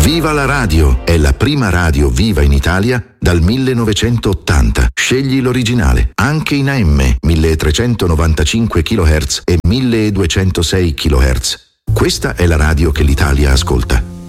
Viva la radio! È la prima radio viva in Italia dal 1980. Scegli l'originale, anche in AM, 1395 kHz e 1206 kHz. Questa è la radio che l'Italia ascolta.